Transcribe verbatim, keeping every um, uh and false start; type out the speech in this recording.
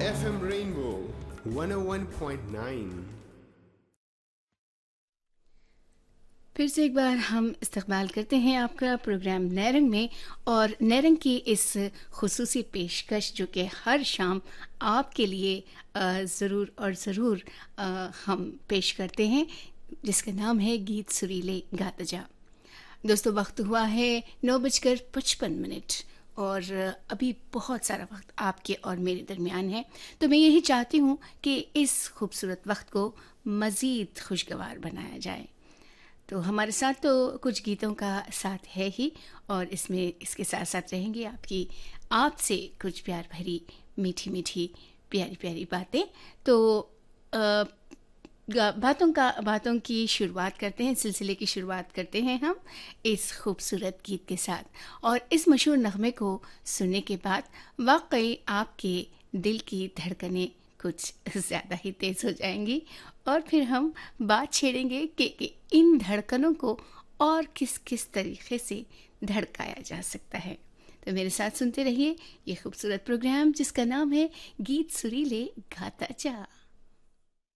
F M rainbow one ओ one point nine. फिर से एक बार हम इस्तकबाल करते हैं आपका प्रोग्राम नैरंग में, और नैरंग की इस खुसूसी पेशकश जो कि हर शाम आपके लिए ज़रूर और ज़रूर हम पेश करते हैं, जिसका नाम है गीत सुरीले गाता जा। दोस्तों, वक्त हुआ है नौ बजकर पचपन मिनट और अभी बहुत सारा वक्त आपके और मेरे दरमियान है, तो मैं यही चाहती हूँ कि इस खूबसूरत वक्त को मज़ीद खुशगवार बनाया जाए। तो हमारे साथ तो कुछ गीतों का साथ है ही, और इसमें इसके साथ साथ रहेंगी आपकी आपसे कुछ प्यार भरी मीठी मीठी प्यारी प्यारी बातें। तो आ, बातों का बातों की शुरुआत करते हैं, सिलसिले की शुरुआत करते हैं हम इस खूबसूरत गीत के साथ, और इस मशहूर नगमे को सुनने के बाद वाकई आपके दिल की धड़कनें कुछ ज़्यादा ही तेज़ हो जाएंगी, और फिर हम बात छेड़ेंगे कि, कि इन धड़कनों को और किस किस तरीके से धड़काया जा सकता है। तो मेरे साथ सुनते रहिए ये खूबसूरत प्रोग्राम जिसका नाम है गीत सुरीले गाता जा।